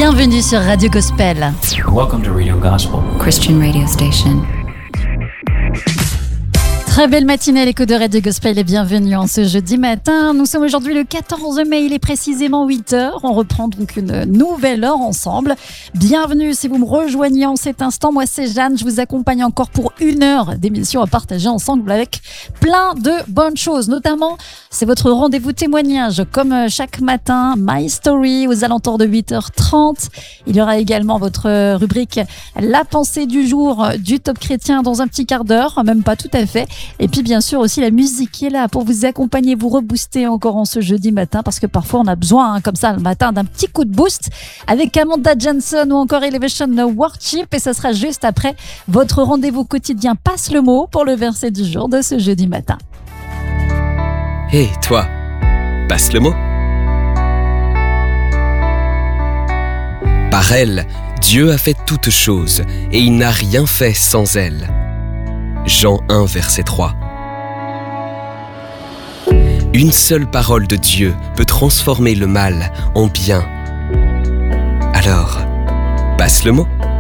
Bienvenue sur Radio Gospel. Welcome to Radio Gospel, Christian radio station. Très belle matinée à l'écho de Radio Gospel et bienvenue en ce jeudi matin. Nous sommes aujourd'hui le 14 mai, il est précisément 8h. On reprend donc une nouvelle heure ensemble. Bienvenue si vous me rejoignez en cet instant. Moi c'est Jeanne, je vous accompagne encore pour une heure d'émission à partager ensemble avec plein de bonnes choses. Notamment, c'est votre rendez-vous témoignage comme chaque matin, My Story aux alentours de 8h30. Il y aura également votre rubrique La pensée du jour du Top Chrétien dans un petit quart d'heure, même pas tout à fait. Et puis bien sûr aussi la musique qui est là pour vous accompagner, vous rebooster encore en ce jeudi matin parce que parfois on a besoin comme ça le matin d'un petit coup de boost avec Amanda Johnson ou encore Elevation Worship et ça sera juste après votre rendez-vous quotidien Passe le mot pour le verset du jour de ce jeudi matin. Hé, toi, passe le mot. Par elle, Dieu a fait toutes choses et il n'a rien fait sans elle. Jean 1, verset 3. Une seule parole de Dieu peut transformer le mal en bien. Alors, passe le mot.